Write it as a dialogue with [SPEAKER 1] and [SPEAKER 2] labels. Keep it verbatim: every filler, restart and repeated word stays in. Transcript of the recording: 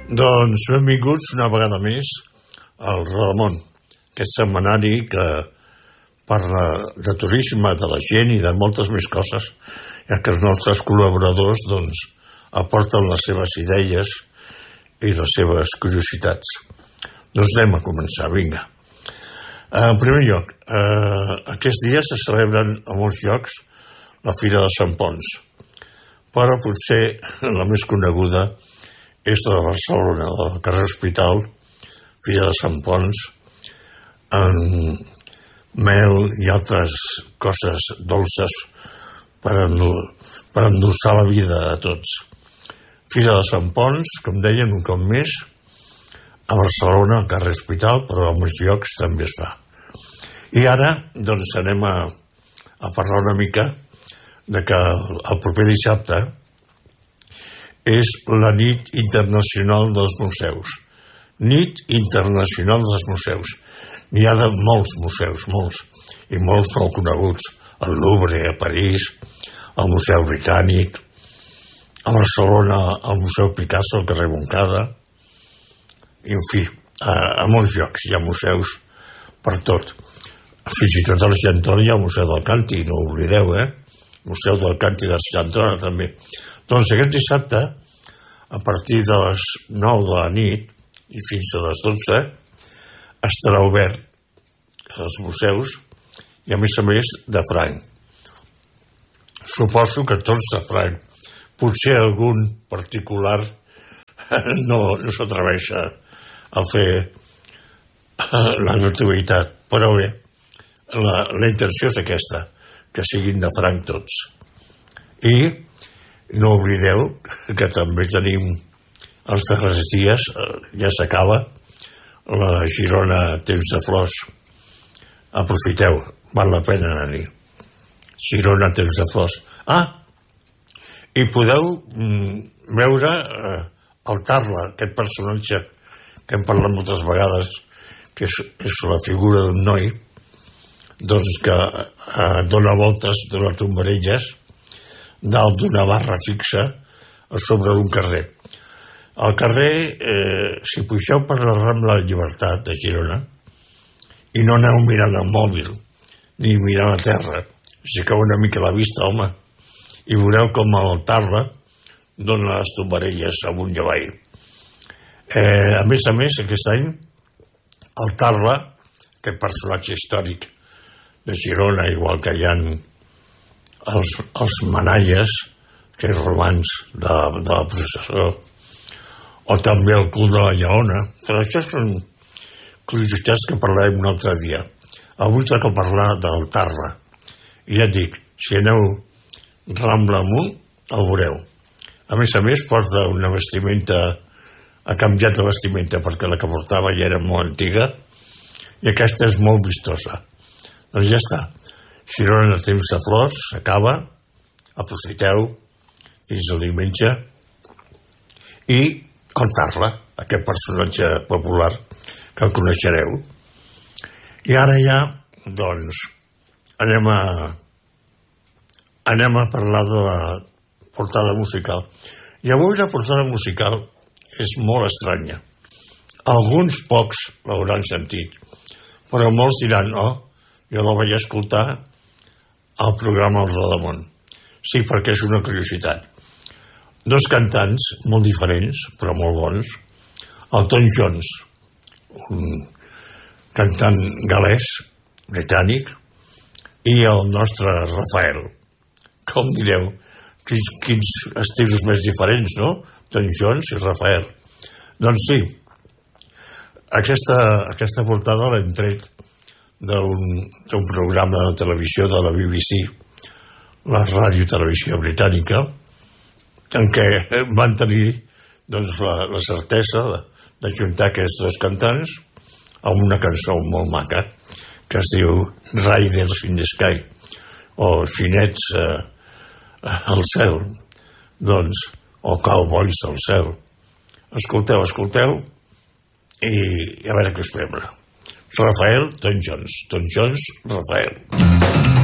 [SPEAKER 1] Doncs benvinguts una vegada més al Rodamón, aquest setmanari que parla de turisme, de la gent i de moltes més coses, ja que els nostres col·laboradors doncs, aporten les seves idees i les seves curiositats. Doncs anem a començar, vinga. En primer lloc, eh, aquests dies se celebren a molts llocs la Fira de Sant Ponç, però potser la més coneguda és la de Barcelona, del carrer Hospital, Fira de Sant Ponç, amb mel i altres coses dolces per, endol per endolçar la vida a tots. Fira de Sant Ponç, com deien, un cop més, a Barcelona, al carrer Hospital, però a molts llocs també es fa. I ara, doncs, anem a, a parlar una mica de que el proper dissabte és la nit internacional dels museus. Nit internacional dels museus. N'hi ha de molts museus, molts, i molts molt coneguts. El Louvre, a París, el Museu Britànic, a Barcelona, el Museu Picasso, al carrer Montcada, i en fi, a, a molts llocs hi ha museus per tot. Fins i tot a l'Argentona hi ha el Museu del Canti, no ho oblideu, eh? Museu del Canti d'Argentona, també. Doncs aquest dissabte, a partir de les nou de la nit i fins a les dotze, estarà obert als museus i, a més a més, de franc. Suposo que tots de franc. Potser algun particular no, no s'atreveix a, a fer la gratuïtat, però bé, la, la intenció és aquesta, que siguin de franc tots. I no oblideu que també tenim els darrers dies, ja s'acaba, la Girona Temps de Flors. Aprofiteu, val la pena anar-hi. Girona Temps de Flors. Ah, i podeu mm, veure eh, el Tarla, aquest personatge que hem parlat moltes vegades, que és, és la figura d'un noi, doncs que eh, dona voltes, dona tombarelles, dalt d'una barra fixa a sobre d'un carrer. Al carrer, eh, si pugeu per la Rambla de Llibertat de Girona i no aneu mirant el mòbil ni mirant a terra, aixequeu una mica la vista, home, i veureu com el Tarla dona les tombarelles amunt i avall. Eh, a més a més, aquest any, el Tarla, aquest personatge històric de Girona, igual que hi ha els, els manalles, que és romans de, de la processó, o també el cul de la Lleona. Però això són curiositats que parlarem un altre dia. Avui toca parlar del Tarla. I ja et dic, si aneu Rambla amunt, el veureu. A més a més, porta una vestimenta, ha canviat de vestimenta perquè la que portava ja era molt antiga i aquesta és molt vistosa. Doncs ja està. Girona Temps de Flors s'acaba, aprofiteu fins al diumenge, i el Tarla, aquest personatge popular que el coneixereu. I ara ja, doncs, anem a anem a parlar de la portada musical. I avui la portada musical és molt estranya. Alguns pocs l'hauran sentit, però molts diran, oh, jo la vaig escoltar al programa El Rodamón. Sí, perquè és una curiositat. Dos cantants molt diferents, però molt bons. El Tom Jones, un cantant gal·lès, britànic, i el nostre Rafael. Com direu? Quins, quins estils més diferents, no? Tom Jones i Rafael. Doncs sí, aquesta, aquesta portada l'hem tret d'un programa de televisió de la B B C, la ràdio-televisió britànica, en què van tenir doncs, la, la certesa de, de juntar aquests dos cantants amb una cançó molt maca que es diu Riders in the Sky, o Xinets eh, al cel, doncs, o Cowboys al cel. Escolteu, escolteu i a veure què us sembla. Rafael, Tom Jones. Tom Jones, Rafael.